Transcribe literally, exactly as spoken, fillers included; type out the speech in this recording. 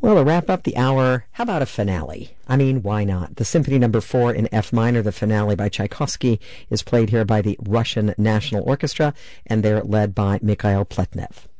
Well, to wrap up the hour, how about a finale? I mean, why not? The Symphony Number four in F minor, the finale by Tchaikovsky, is played here by the Russian National Orchestra, and they're led by Mikhail Pletnev.